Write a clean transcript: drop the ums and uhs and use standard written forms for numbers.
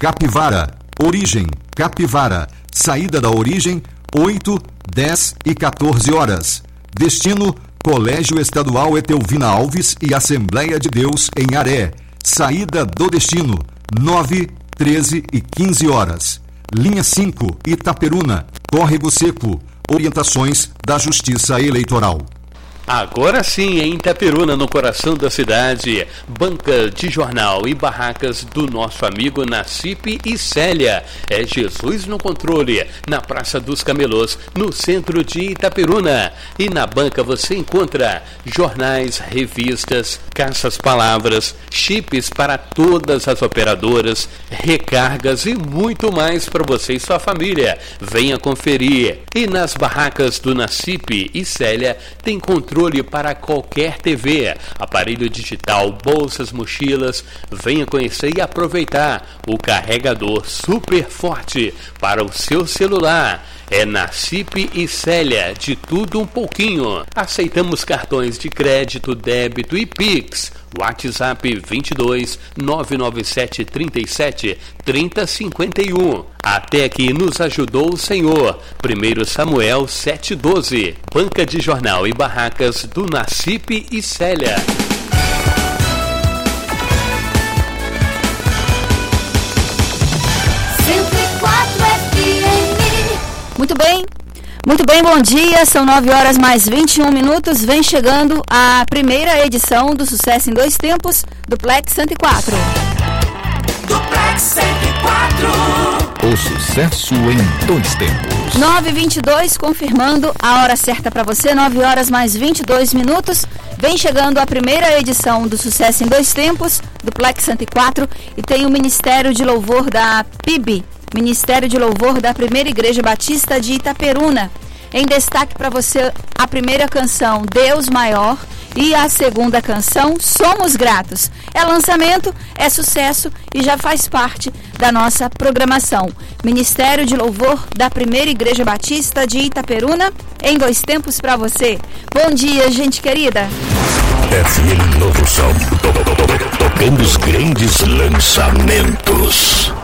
Capivara, Origem, Capivara, saída da Origem, 8, 10 e 14 horas. Destino, Colégio Estadual Etelvina Alves e Assembleia de Deus em Aré. Saída do destino, 9, 13 e 15 horas. Linha 5, Itaperuna, Córrego Seco. Orientações da Justiça Eleitoral. Agora sim, em Itaperuna, no coração da cidade, banca de jornal e barracas do nosso amigo Nacipe e Célia. É Jesus no controle, na Praça dos Camelôs, no centro de Itaperuna. E na banca você encontra jornais, revistas, caças-palavras, chips para todas as operadoras, recargas e muito mais para você e sua família. Venha conferir. E nas barracas do Nacipe e Célia tem controle para qualquer TV, aparelho digital, bolsas, mochilas. Venha conhecer e aproveitar o carregador super forte para o seu celular. É Nacipe e Célia, de tudo um pouquinho. Aceitamos cartões de crédito, débito e Pix. WhatsApp 22 997 37 30 51. Até que nos ajudou o Senhor. 1 Samuel 7:12. Banca de jornal e barracas do Nacipe e Célia. Muito bem, bom dia, são 9 horas mais 21 minutos, vem chegando a primeira edição do Sucesso em Dois Tempos, Duplex 104. Duplex 104. O sucesso em dois tempos. 9h22, confirmando a hora certa para você, 9 horas mais 22 minutos, vem chegando a primeira edição do Sucesso em Dois Tempos, Duplex 104, e tem o Ministério de Louvor da PIB, Ministério de Louvor da Primeira Igreja Batista de Itaperuna. Em destaque para você a primeira canção, Deus Maior, e a segunda canção, Somos Gratos. É lançamento, é sucesso e já faz parte da nossa programação. Ministério de Louvor da Primeira Igreja Batista de Itaperuna, em dois tempos para você. Bom dia, gente querida. FM Novo Som, tocando os grandes lançamentos.